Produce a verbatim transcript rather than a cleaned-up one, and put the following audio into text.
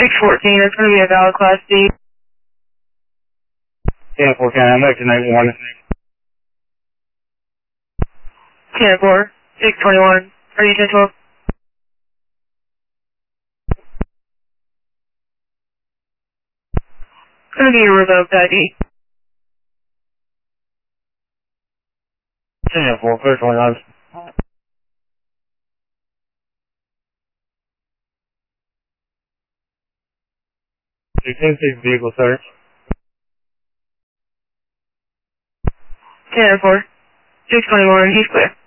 six fourteen, that's going to be a valid Class D. ten four, can I make tonight one? ten four, six twenty-one, are you ten twelve? Going to be a revoked I D. ten four, clear twenty-nine. sixteen six vehicle search. ten four, six twenty-one, he's clear.